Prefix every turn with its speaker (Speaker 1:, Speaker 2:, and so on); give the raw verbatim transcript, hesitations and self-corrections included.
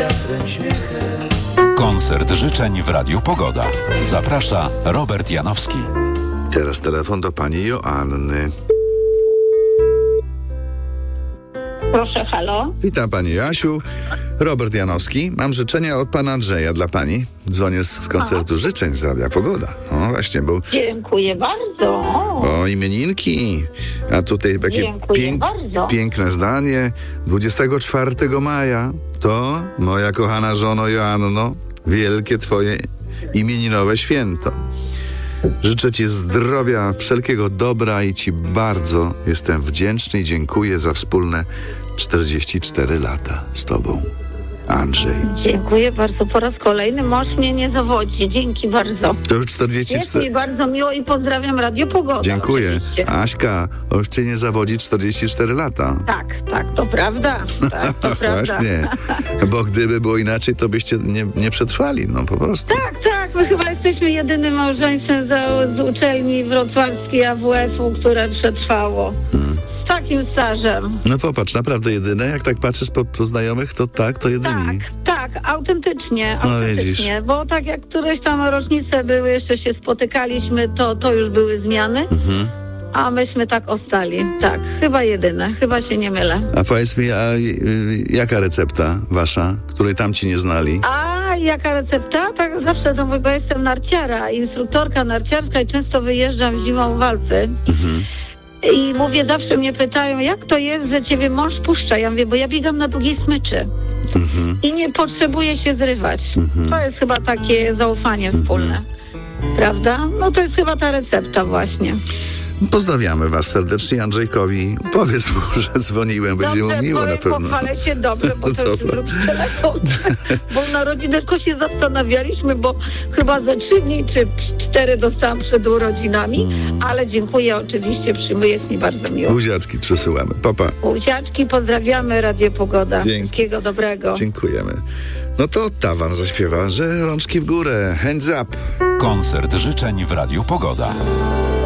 Speaker 1: wiatrem, śmiechem.
Speaker 2: Koncert życzeń w Radiu Pogoda. Zaprasza Robert Janowski.
Speaker 3: Teraz telefon do pani Joanny.
Speaker 4: Proszę, halo.
Speaker 3: Witam pani Jasiu. Robert Janowski. Mam życzenia od pana Andrzeja dla pani. Dzwonię z, z koncertu życzeń z Radia Pogoda. O właśnie, bo...
Speaker 4: Dziękuję bardzo. O,
Speaker 3: O, imieninki. A tutaj takie
Speaker 4: Dziękuję
Speaker 3: pięk,
Speaker 4: bardzo.
Speaker 3: piękne zdanie. dwudziestego czwartego maja to, moja kochana żono Joanno, wielkie twoje imieninowe święto. Życzę ci zdrowia, wszelkiego dobra i ci bardzo jestem wdzięczny i dziękuję za wspólne czterdzieści cztery lata z tobą. Andrzej.
Speaker 4: Dziękuję bardzo. Po raz kolejny mąż mnie nie zawodzi. Dzięki bardzo.
Speaker 3: To już czterdzieści
Speaker 4: Jest
Speaker 3: cztery.
Speaker 4: mi bardzo miło i pozdrawiam Radio Pogoda.
Speaker 3: Dziękuję.
Speaker 4: Oczywiście.
Speaker 3: Aśka, już cię nie zawodzi czterdzieści cztery lata.
Speaker 4: Tak, tak, to prawda. Tak, to prawda.
Speaker 3: Właśnie, bo gdyby było inaczej, to byście nie, nie przetrwali, no po prostu.
Speaker 4: Tak, tak. My chyba jesteśmy jedynym małżeństwem z, z uczelni wrocławskiej A W F-u, które przetrwało.
Speaker 3: Hmm.
Speaker 4: Z takim stażem.
Speaker 3: No popatrz, naprawdę jedyne, jak tak patrzysz po, po znajomych, to tak, to jedyni.
Speaker 4: Tak, tak, autentycznie,
Speaker 3: No,
Speaker 4: autentycznie,
Speaker 3: widzisz.
Speaker 4: bo tak jak któreś tam rocznice były, jeszcze się spotykaliśmy, to, to już były zmiany,
Speaker 3: Mhm.
Speaker 4: a myśmy tak ostali. Tak, chyba jedyne, chyba się nie mylę.
Speaker 3: A powiedz mi, a y, jaka recepta wasza, której tamci nie znali?
Speaker 4: A jaka recepta? Tak zawsze to mówię, bo jestem narciara, instruktorka narciarska i często wyjeżdżam zimą w walce.
Speaker 3: Mhm.
Speaker 4: I mówię, zawsze mnie pytają, jak to jest, że ciebie mąż puszcza? Ja mówię, bo ja biegam na długiej smyczy
Speaker 3: Mhm.
Speaker 4: i nie potrzebuję się zrywać.
Speaker 3: Mhm.
Speaker 4: To jest chyba takie zaufanie wspólne. Prawda? No to jest chyba ta recepta właśnie.
Speaker 3: Pozdrawiamy was serdecznie, Andrzejkowi. Powiedz mu, że dzwoniłem, będzie
Speaker 4: Dobrze,
Speaker 3: mu miło na
Speaker 4: powiem,
Speaker 3: pewno.
Speaker 4: pochwalę się dobrze, bo
Speaker 3: No
Speaker 4: to już
Speaker 3: dobra.
Speaker 4: drugi telefon. Bo na rodzinę tylko się zastanawialiśmy, bo chyba ze trzy dni czy cztery dostałam przed urodzinami,
Speaker 3: Mm.
Speaker 4: ale dziękuję oczywiście, przyjmuję, jest mi bardzo miło.
Speaker 3: Buziaczki przesyłamy. Papa,
Speaker 4: Buziaczki, pozdrawiamy, Radio Pogoda.
Speaker 3: Dzięki.
Speaker 4: Wszystkiego dobrego.
Speaker 3: dziękujemy. No to Tawan zaśpiewa, że rączki w górę, hands up.
Speaker 2: Koncert życzeń w Radiu Pogoda.